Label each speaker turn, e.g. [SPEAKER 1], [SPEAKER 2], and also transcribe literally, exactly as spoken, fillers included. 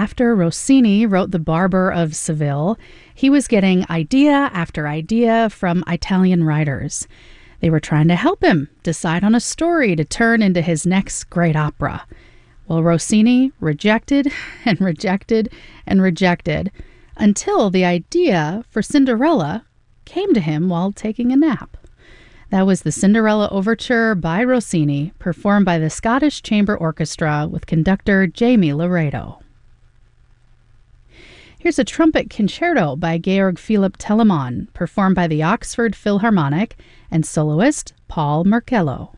[SPEAKER 1] after Rossini wrote The Barber of Seville, he was getting idea after idea from Italian writers. They were trying to help him decide on a story to turn into his next great opera. Well, Rossini rejected and rejected and rejected until the idea for Cinderella came to him while taking a nap. That was the Cinderella Overture by Rossini, performed by the Scottish Chamber Orchestra with conductor Jamie Laredo. Here's a trumpet concerto by Georg Philipp Telemann, performed by the Oxford Philharmonic and soloist Paul Marcello.